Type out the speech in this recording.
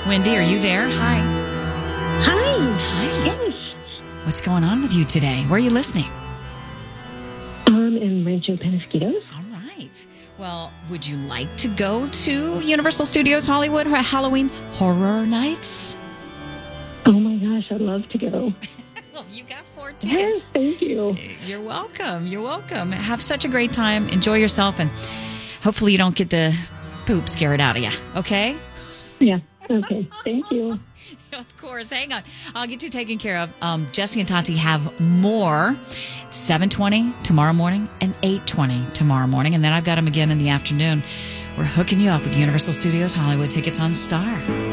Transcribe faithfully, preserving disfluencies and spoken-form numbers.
Wendy, are you there? Hi. Hi. Hi. Yes. What's going on with you today? Where are you listening? Um, in Rancho Penasquitos. All right. Well, would you like to go to Universal Studios Hollywood for Halloween Horror Nights? Oh my gosh, I'd love to go. Well, you got four Yes, tickets. thank you. You're welcome. You're welcome. Have such a great time. Enjoy yourself, and hopefully you don't get the poop scared out of you. Okay? Yeah. Okay. Thank you. Of course. Hang on. I'll get you taken care of. Um, Jesse and Tati have more. It's seven twenty tomorrow morning and eight twenty tomorrow morning. And then I've got them again in the afternoon. We're hooking you up with Universal Studios Hollywood tickets on Star.